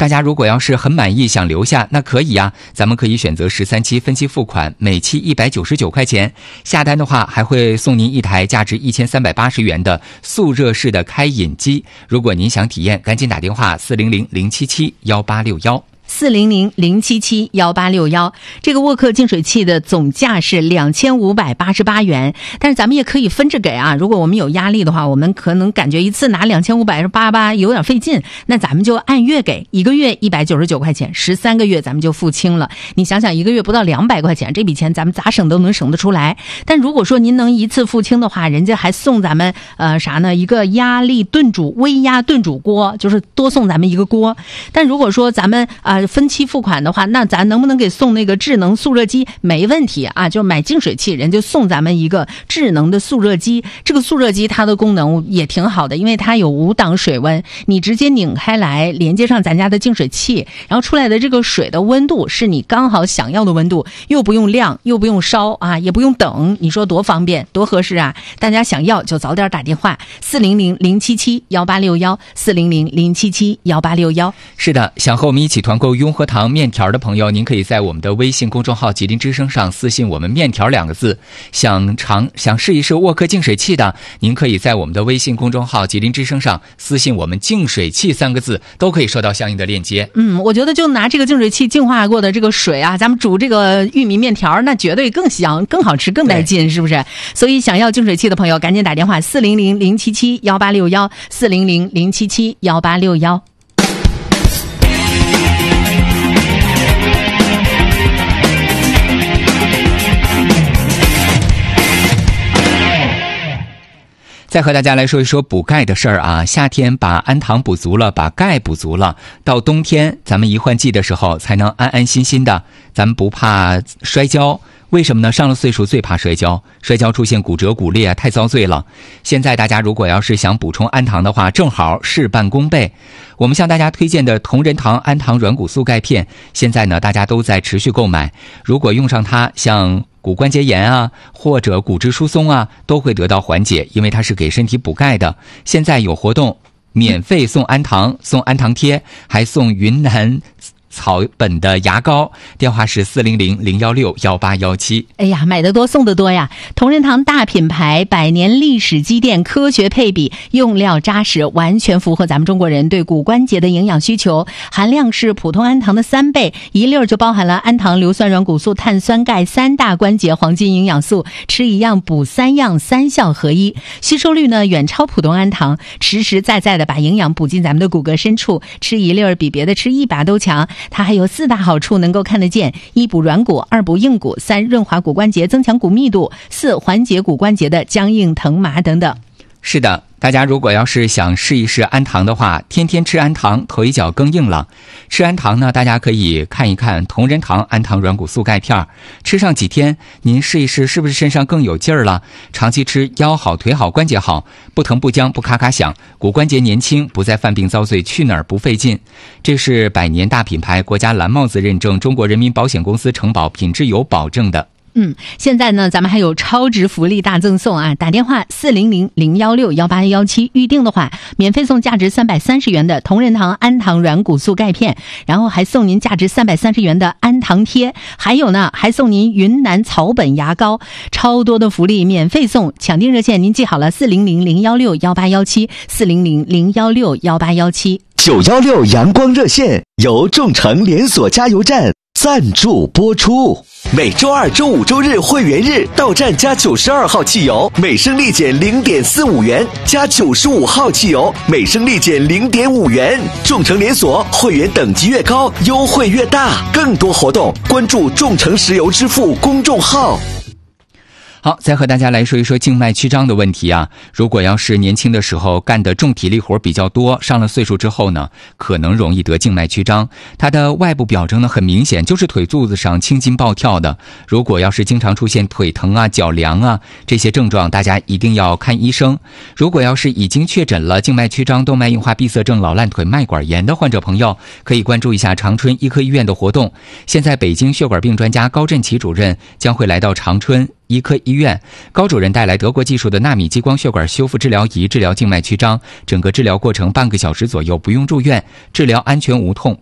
大家如果要是很满意想留下，那可以啊，咱们可以选择13期分期付款，每期199块钱，下单的话还会送您一台价值1380元的速热式的开饮机。如果您想体验，赶紧打电话400-077-1861。 400-077-1861，这个沃克净水器的总价是2588元，但是咱们也可以分着给啊。如果我们有压力的话，我们可能感觉一次拿2588有点费劲，那咱们就按月给，1个月199块钱，13个月咱们就付清了。你想想，1个月不到200块钱，这笔钱咱们咋省都能省得出来。但如果说您能一次付清的话，人家还送咱们啥呢？一个压力炖煮微压炖煮锅，就是多送咱们一个锅。但如果说咱们分期付款的话，那咱能不能给送那个智能速热机？没问题啊，就买净水器，人就送咱们一个智能的速热机。这个速热机它的功能也挺好的，因为它有5档水温，你直接拧开来连接上咱家的净水器，然后出来的这个水的温度是你刚好想要的温度，又不用晾，又不用烧啊，也不用等，你说多方便多合适啊。大家想要就早点打电话400-077-1861 400-077-1861。 是的，想和我们一起团购雍和堂面条的朋友，您可以在我们的微信公众号吉林之声上私信我们面条2个字。想试一试沃克净水器的，您可以在我们的微信公众号吉林之声上私信我们净水器3个字，都可以收到相应的链接。 我觉得就拿这个净水器净化过的这个水啊，咱们煮这个玉米面条，那绝对更香更好吃更带劲，是不是？所以想要净水器的朋友赶紧打电话400-077-1861 400-077-1861。 再和大家来说一说补钙的事儿啊。夏天把氨糖补足了，把钙补足了，到冬天咱们一换季的时候才能安安心心的，咱们不怕摔跤。为什么呢？上了岁数最怕摔跤，摔跤出现骨折骨裂太遭罪了。现在大家如果要是想补充氨糖的话，正好事半功倍。我们向大家推荐的同仁堂氨糖软骨素钙片，现在呢大家都在持续购买，如果用上它，像骨关节炎啊或者骨质疏松啊都会得到缓解，因为它是给身体补钙的。现在有活动，免费送氨糖，送氨糖贴，还送云南草本的牙膏，电话是400-016-1817。 哎呀，买得多送得多呀！同仁堂大品牌，100年历史积淀，科学配比，用料扎实，完全符合咱们中国人对骨关节的营养需求，含量是普通氨糖的3倍，一粒就包含了氨糖、硫酸软骨素、碳酸钙3大关节黄金营养素，吃一样补3样，3效合一，吸收率呢远超普通氨糖，实实在在的把营养补进咱们的骨骼深处，吃一粒比别的吃1把都强。它还有4大好处能够看得见：1补软骨，2补硬骨，3润滑骨关节，增强骨密度，4缓解骨关节的僵硬疼麻等等。 是的，大家如果要是想试一试氨糖的话，天天吃氨糖，腿脚更硬了。吃氨糖呢，大家可以看一看同仁堂氨糖软骨素钙片，吃上几天，您试一试是不是身上更有劲儿了？长期吃，腰好腿好关节好，不疼不僵不咔咔响，骨关节年轻，不再犯病遭罪，去哪儿不费劲。这是100年大品牌，国家蓝帽子认证，中国人民保险公司承保，品质有保证的。 现在呢，咱们还有超值福利大赠送啊！打电话400-016-1817预定的话，免费送价值330元的同仁堂氨糖软骨素钙片，然后还送您价值330元的氨糖贴，还有呢，还送您云南草本牙膏，超多的福利免费送！抢订热线您记好了，400-016-1817 400-016-1817。 916阳光热线由众诚连锁加油站赞助播出。每周2、周5、周日会员日到站加92号汽油，每升立减0.45元；加95号汽油，每升立减0.5元。众诚连锁会员等级越高，优惠越大。更多活动，关注众诚石油支付公众号。 好，再和大家来说一说静脉曲张的问题啊。如果要是年轻的时候干的重体力活比较多，上了岁数之后呢，可能容易得静脉曲张。它的外部表征呢很明显，就是腿肚子上青筋暴跳的。如果要是经常出现腿疼啊、脚凉啊这些症状，大家一定要看医生。如果要是已经确诊了静脉曲张、动脉硬化闭塞症、老烂腿、脉管炎的患者朋友，可以关注一下长春医科医院的活动。现在北京血管病专家高振奇主任将会来到长春医科医院，高主任带来德国技术的纳米激光血管修复治疗仪治疗静脉曲张，整个治疗过程半个小时左右，不用住院，治疗安全无痛，